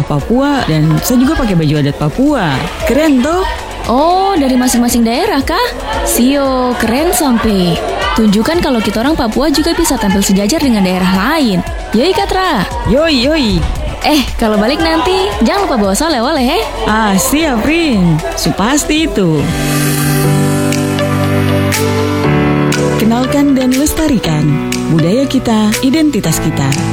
Papua dan saya juga pakai baju adat Papua. Keren toh? Oh, dari masing-masing daerah kah? Sio, keren sampai. Tunjukkan kalau kita orang Papua juga bisa tampil sejajar dengan daerah lain. Yoi Katra. Yoi. Kalau balik nanti, jangan lupa bawa oleh-oleh ya. Siap Rin. Pasti itu. Kenalkan dan lestarikan budaya kita, identitas kita.